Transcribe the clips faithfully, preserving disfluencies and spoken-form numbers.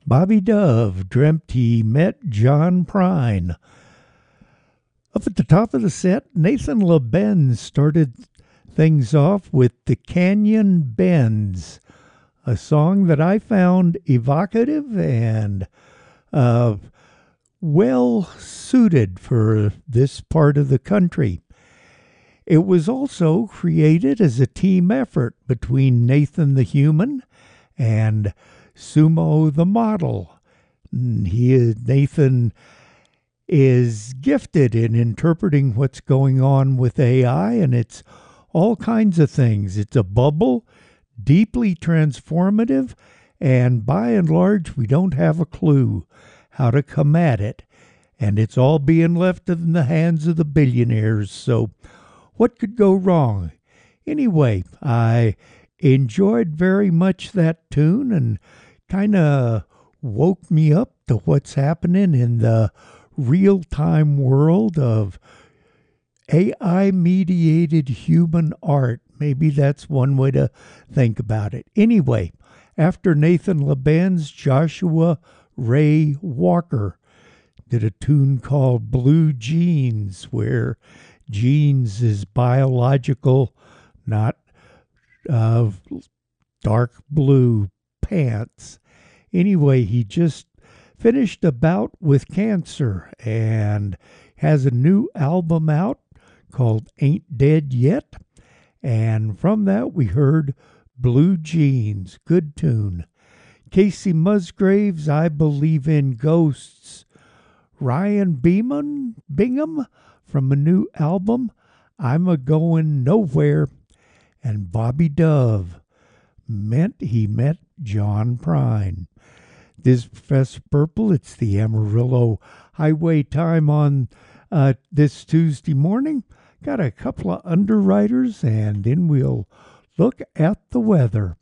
Bobby Dove dreamt he met John Prine. Up at the top of the set, Nathan LeBen started things off with The Canyon Bends, a song that I found evocative and uh, well suited for this part of the country. It was also created as a team effort between Nathan the Human and Sumo the Model. He is, Nathan is gifted in interpreting what's going on with A I, and it's all kinds of things. It's a bubble, deeply transformative, and by and large, we don't have a clue how to come at it. And it's all being left in the hands of the billionaires. So what could go wrong? Anyway, I enjoyed very much that tune and kind of woke me up to what's happening in the real-time world of A I-mediated human art. Maybe that's one way to think about it. Anyway, after Nathan LeBen's, Joshua Ray Walker did a tune called Blue Jeans, where jeans is biological, not uh, dark blue pants. Anyway, he just finished a bout with cancer and has a new album out called Ain't Dead Yet. And from that, we heard Blue Jeans. Good tune. Casey Musgraves, I Believe in Ghosts. Ryan Beeman, Bingham from a new album, I'm a Going Nowhere. And Bobby Dove, Meant He Met John Prine. This is Professor Purple. It's the Amarillo Highway time on uh, this Tuesday morning. Got a couple of underwriters, and then we'll look at the weather.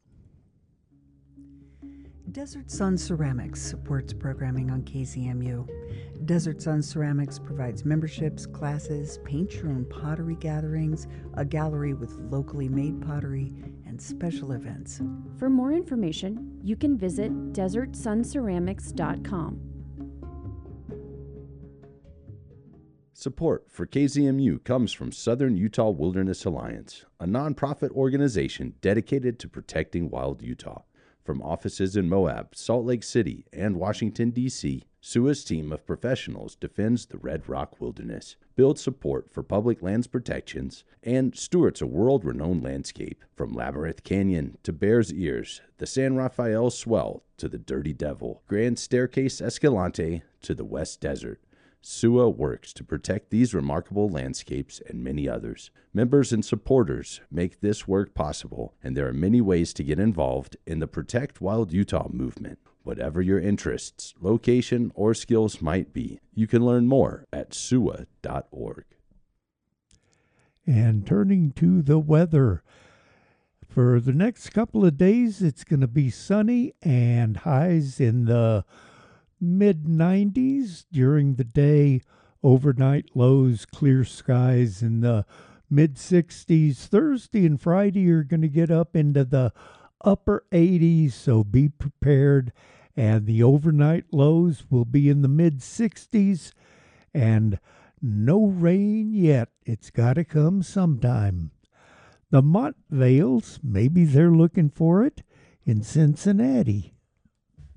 Desert Sun Ceramics supports programming on K Z M U. Desert Sun Ceramics provides memberships, classes, paint your own pottery gatherings, a gallery with locally made pottery, and special events. For more information, you can visit desert sun ceramics dot com. Support for K Z M U comes from Southern Utah Wilderness Alliance, a nonprofit organization dedicated to protecting wild Utah. From offices in Moab, Salt Lake City, and Washington, D C, S U A's team of professionals defends the Red Rock Wilderness, builds support for public lands protections, and stewards a world-renowned landscape. From Labyrinth Canyon to Bears Ears, the San Rafael Swell to the Dirty Devil, Grand Staircase Escalante to the West Desert, S U A works to protect these remarkable landscapes and many others. Members and supporters make this work possible, and there are many ways to get involved in the Protect Wild Utah movement. Whatever your interests, location, or skills might be, you can learn more at S U A dot org. And turning to the weather, for the next couple of days, it's going to be sunny and highs in the mid nineties. During the day, overnight lows, clear skies in the mid sixties. Thursday and Friday are going to get up into the upper eighties, so be prepared. And the overnight lows will be in the mid sixties, and no rain yet. It's got to come sometime. The Montvales, maybe they're looking for it in Cincinnati.